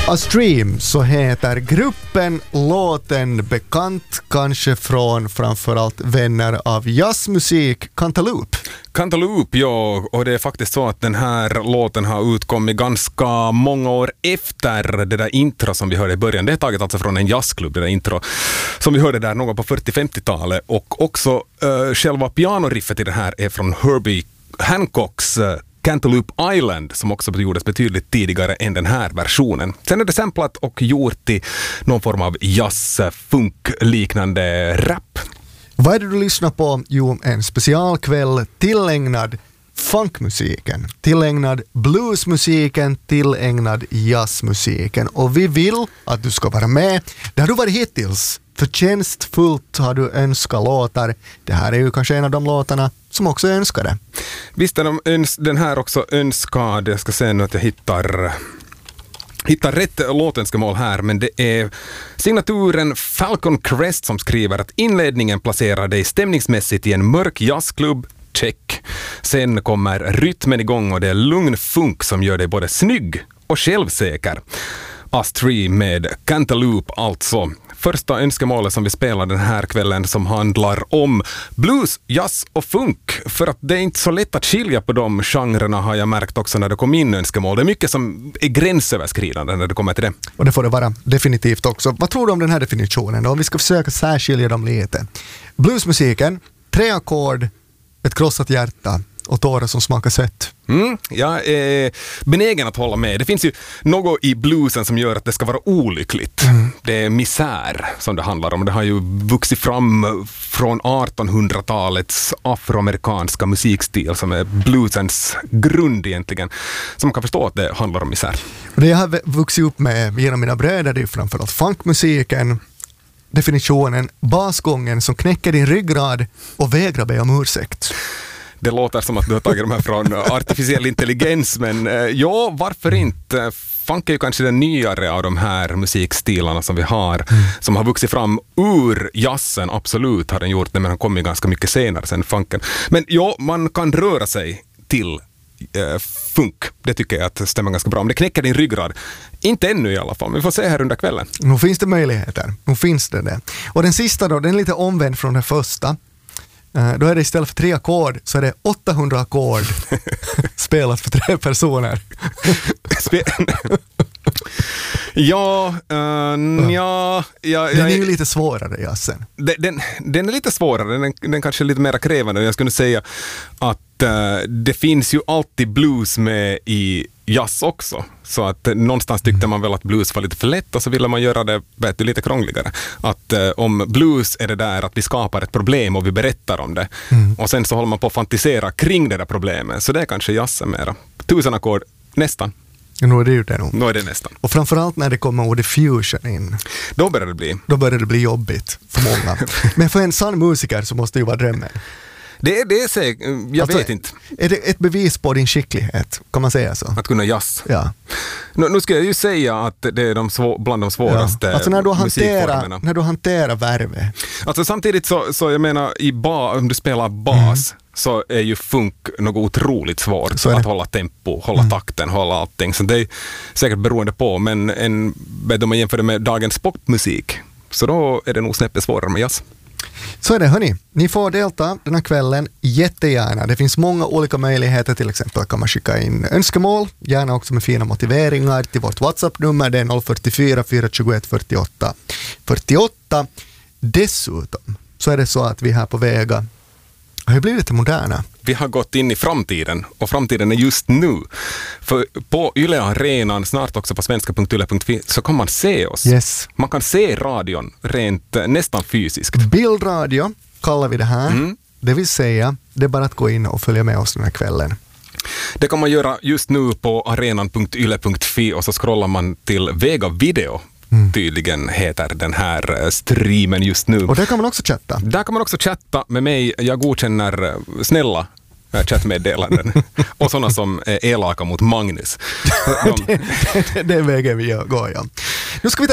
A Stream, så heter gruppen. Låten bekant kanske från framförallt vänner av jazzmusik, Cantaloupe. Cantaloupe, ja, och det är faktiskt så att den här låten har utkommit ganska många år efter det där intro som vi hörde i början. Det är taget alltså från en jazzklubb, det där intro som vi hörde där någon på 40-50-talet, och också själva pianoriffet i det här är från Herbie Hancocks Cantaloupe Island, som också gjordes betydligt tidigare än den här versionen. Sen är det samplat och gjort i någon form av jazz-funk-liknande rap. Vad är det du lyssnar på? Jo, en specialkväll tillägnad funkmusiken, tillägnad bluesmusiken, tillägnad jazzmusiken. Och vi vill att du ska vara med. Det har du varit hittills. Förtjänstfullt har du önskat låtar. Det här är ju kanske en av de låtarna som också önskar det. Visst är den här också önskad. Jag ska se nu att jag hittar rätt låtönskemål här, men det är signaturen Falcon Crest som skriver att inledningen placerar dig stämningsmässigt i en mörk jazzklubb. Check. Sen kommer rytmen igång och det är lugn funk som gör dig både snygg och självsäker. A Stream med Cantaloupe alltså. Första önskemålet som vi spelar den här kvällen som handlar om blues, jazz och funk. För att det är inte så lätt att skilja på de genrerna, har jag märkt också när det kom in önskemål. Det är mycket som är gränsöverskridande när det kommer till det. Och det får det vara definitivt också. Vad tror du om den här definitionen då? Vi ska försöka särskilja dem lite. Bluesmusiken, 3 ackord, ett krossat hjärta och tårar som smakar sött. Jag är benägen att hålla med. Det finns ju något i bluesen som gör att det ska vara olyckligt. Det är misär som det handlar om. Det har ju vuxit fram från 1800-talets afroamerikanska musikstil som är bluesens grund egentligen. Så man kan förstå att det handlar om misär. Det jag har vuxit upp med genom mina bröder, det är framförallt funkmusiken. Definitionen, basgången som knäcker din ryggrad och vägrar be om ursäkt. Det låter som att du har tagit de här från artificiell intelligens, men ja, varför inte? Funk är ju kanske den nyare av de här musikstilarna som vi har, som har vuxit fram ur jazzen, absolut har den gjort det, men den kommer ganska mycket senare sen funken. Men ja, man kan röra sig till funk. Det tycker jag att stämmer ganska bra. Om det knäcker din ryggrad. Inte ännu i alla fall, men vi får se här under kvällen. Nu finns det möjligheter. Nu finns det. Och den sista då, den är lite omvänd från den första. Då är det istället för 3 ackord så är det 800 ackord spelat för 3 personer. Den är ju lite svårare, jazzen. Den är lite svårare, den kanske är lite mer krävande. Jag skulle säga att det finns ju alltid blues med i jazz också. Så att någonstans tyckte man väl att blues var lite för lätt och så ville man göra det lite krångligare. Att om blues är det där att vi skapar ett problem och vi berättar om det. Och sen så håller man på att fantisera kring det där problemet. Så det är kanske jazzen mera. 1000 ackord, nästan. Nu är det ju det nog. Nu är det nästan. Och framförallt när det kommer ordet fusion in. Då börjar det bli. Då börjar det bli jobbigt för många. Men för en sann musiker så måste det ju vara drömmen. Det är säkert, jag vet inte. Är det ett bevis på din skicklighet, kan man säga så? Att kunna jazz? Ja. Nu ska jag ju säga att det är bland de svåraste alltså musikformerna. När du hanterar värve. Alltså samtidigt så jag menar, om du spelar bas så är ju funk något otroligt svårt att hålla tempo, hålla takten, hålla allting. Så det är säkert beroende på, men om man jämför det med dagens popmusik så då är det nog snäppet svårare med jazz. Så är det, hörni. Ni får delta den här kvällen jättegärna. Det finns många olika möjligheter. Till exempel kan man skicka in önskemål, gärna också med fina motiveringar till vårt WhatsApp-nummer. Det är 044 421 48 48. Dessutom så är det så att vi här på Vega har blivit lite moderna. Vi har gått in i framtiden och framtiden är just nu. För på Yle Arenan, snart också på svenska.yle.fi, så kan man se oss. Yes. Man kan se radion rent nästan fysiskt. Bildradio kallar vi det här. Det vill säga, det är bara att gå in och följa med oss den här kvällen. Det kan man göra just nu på arenan.yle.fi och så scrollar man till Vega Video. Tydligen heter den här streamen just nu. Och där kan man också chatta. Där kan man också chatta med mig. Jag godkänner snälla chattmeddelanden och sådana som är elaka mot Magnus. Det är vägen vi går, ja. Nu ska vi